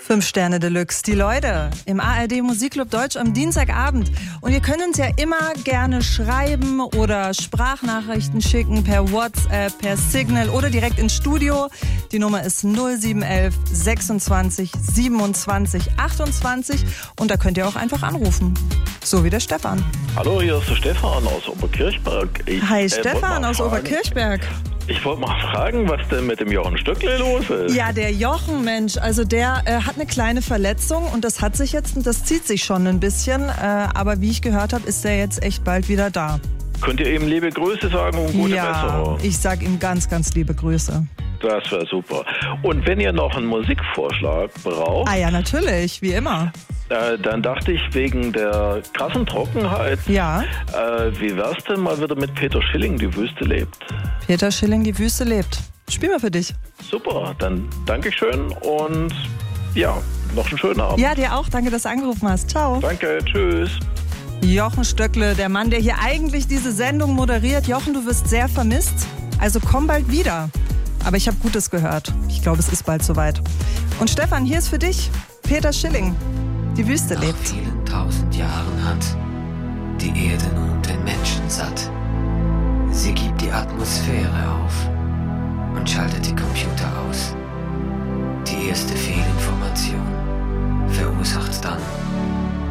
5 Sterne Deluxe, die Leute im ARD Musikclub Deutsch am Dienstagabend. Und ihr könnt uns ja immer gerne schreiben oder Sprachnachrichten schicken per WhatsApp, per Signal oder direkt ins Studio. Die Nummer ist 0711 26 27 28 und da könnt ihr auch einfach anrufen. So wie der Stefan. Hallo, hier ist der Stefan aus Oberkirchberg. Hi Stefan aus Oberkirchberg. Ich wollte mal fragen, was denn mit dem Jochen Stöckle los ist. Ja, der Jochen, Mensch, also der hat eine kleine Verletzung und das zieht sich schon ein bisschen. Aber wie ich gehört habe, ist der jetzt echt bald wieder da. Könnt ihr ihm liebe Grüße sagen und gute Besserung? Ich sag ihm ganz, ganz liebe Grüße. Das wäre super. Und wenn ihr noch einen Musikvorschlag braucht... Ah ja, natürlich, wie immer. Dann dachte ich, wegen der krassen Trockenheit, ja. Wie wär's denn mal wieder mit Peter Schilling, Die Wüste lebt? Peter Schilling, Die Wüste lebt. Spiel mal für dich. Super, dann Dankeschön und ja, noch einen schönen Abend. Ja, dir auch. Danke, dass du angerufen hast. Ciao. Danke, tschüss. Jochen Stöckle, der Mann, der hier eigentlich diese Sendung moderiert. Jochen, du wirst sehr vermisst. Also komm bald wieder. Aber ich habe Gutes gehört. Ich glaube, es ist bald soweit. Und Stefan, hier ist für dich Peter Schilling. Die Wüste lebt. Nach vielen 1000 Jahren hat die Erde nun den Menschen satt. Sie gibt die Atmosphäre auf und schaltet die Computer aus. Die erste Fehlinformation verursacht dann